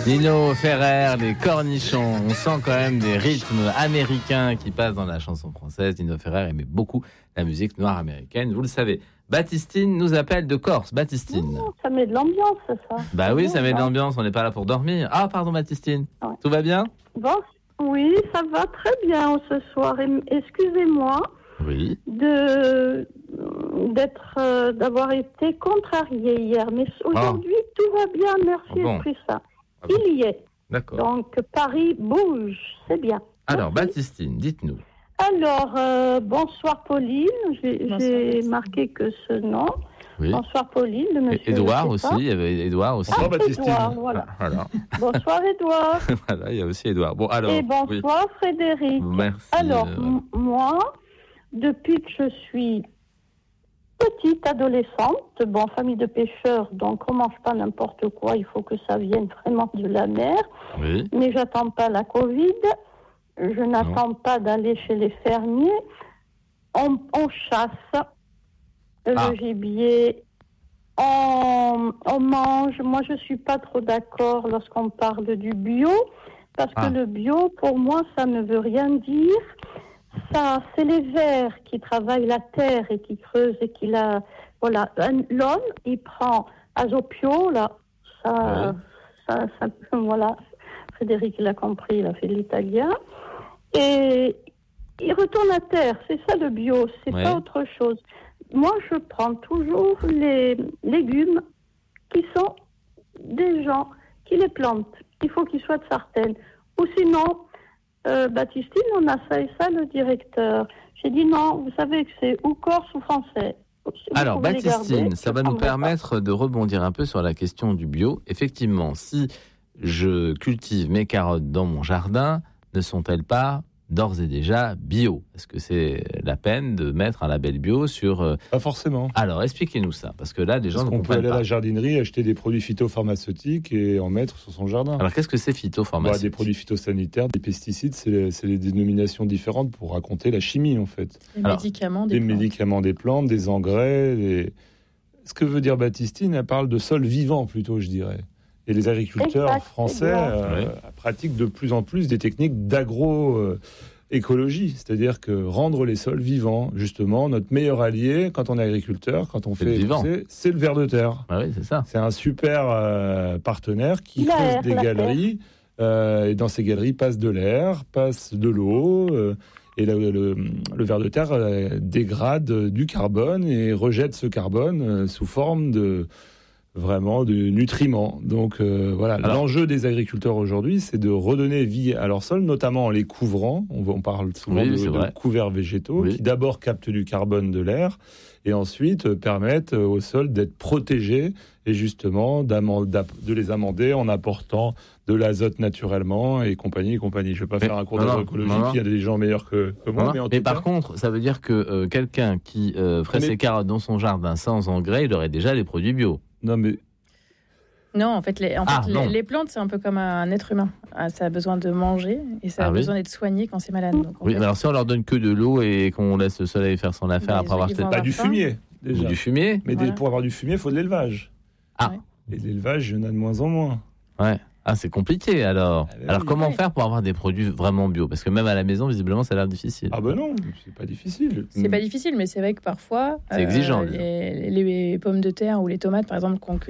Nino Ferrer, les cornichons. On sent quand même des rythmes américains qui passent dans la chanson française. Nino Ferrer aimait beaucoup la musique noire américaine, vous le savez. Baptistine nous appelle de Corse. Baptistine. Oh, ça met de l'ambiance, ça. Bah oui, ça met de l'ambiance. On n'est pas là pour dormir. Ah, pardon, Baptistine. Ouais. Tout va bien ? Bon, oui, ça va très bien ce soir. Excusez-moi d'avoir été contrariée hier. Mais aujourd'hui, tout va bien. Merci, Christa. Il y est. D'accord. Donc, Paris bouge. C'est bien. Alors, Baptistine, dites-nous. Alors, bonsoir Pauline, j'ai marqué que ce nom. Oui. Bonsoir Pauline, de monsieur. Édouard aussi, il y avait Édouard aussi. Ah, Édouard, voilà. Bonsoir Édouard. Voilà, il y a aussi Édouard. Bon, alors, et bonsoir Frédéric. Merci. Alors, moi, depuis que je suis petite adolescente, famille de pêcheurs, donc on mange pas n'importe quoi, il faut que ça vienne vraiment de la mer. Oui. Mais j'attends pas la Covid. Je n'attends pas d'aller chez les fermiers. On chasse le gibier. On mange. Moi, je ne suis pas trop d'accord lorsqu'on parle du bio. Parce que le bio, pour moi, ça ne veut rien dire. Ça, c'est les vers qui travaillent la terre et qui creusent et qui la... Voilà. L'homme, il prend Azopio, là. Ça, voilà. Frédéric l'a compris, il a fait de l'italien. Et il retourne à terre, c'est ça le bio, c'est pas autre chose. Moi, je prends toujours les légumes qui sont des gens qui les plantent. Il faut qu'ils soient de Sartène. Ou sinon, Baptistine, on a ça et ça, le directeur. J'ai dit non, vous savez que c'est ou corse ou français. Alors, Baptistine, ça va nous permettre de rebondir un peu sur la question du bio. Effectivement, si je cultive mes carottes dans mon jardin, ne sont-elles pas d'ores et déjà bio ? Est-ce que c'est la peine de mettre un label bio sur... Pas forcément. Alors, expliquez-nous ça, parce que là, des gens ne comprennent pas. On peut aller à la jardinerie, acheter des produits phytopharmaceutiques et en mettre sur son jardin. Alors, qu'est-ce que c'est phytopharmaceutique ? Des produits phytosanitaires, des pesticides, c'est les dénominations différentes pour raconter la chimie, en fait. Des médicaments des plantes, des engrais. Ce que veut dire Baptistine, elle parle de sol vivant, plutôt, je dirais. Et les agriculteurs français pratiquent de plus en plus des techniques d'agroécologie, c'est-à-dire que rendre les sols vivants, justement, notre meilleur allié quand on est agriculteur, quand on fait pousser, c'est le ver de terre. Ah oui, c'est ça. C'est un super partenaire qui creuse des galeries, et dans ces galeries passe de l'air, passe de l'eau, et le ver de terre dégrade du carbone et rejette ce carbone sous forme de nutriments. Donc l'enjeu des agriculteurs aujourd'hui, c'est de redonner vie à leur sol, notamment en les couvrant. On parle souvent de couverts végétaux qui d'abord captent du carbone de l'air et ensuite permettent au sol d'être protégé et justement de les amender en apportant de l'azote naturellement et compagnie. Je ne vais pas faire un cours d'agroécologie, il y a des gens meilleurs que moi. Mais par contre, ça veut dire que quelqu'un qui ferait ses carottes dans son jardin sans engrais, il aurait déjà les produits bio. Non, en fait, les plantes, c'est un peu comme un être humain. Ça a besoin de manger et ça a besoin d'être soigné quand c'est malade. Donc, mais alors si on leur donne que de l'eau et qu'on laisse le soleil faire son affaire après avoir... Pas du fumier, déjà. Ou du fumier. Mais pour avoir du fumier, il faut de l'élevage. Et de l'élevage, il y en a de moins en moins. Ouais. Ah, c'est compliqué alors. Comment faire pour avoir des produits vraiment bio ? Parce que même à la maison, visiblement, ça a l'air difficile. Ah ben non, c'est pas difficile. C'est pas difficile, mais c'est vrai que parfois... C'est exigeant. Les pommes de terre ou les tomates, par exemple, qu'on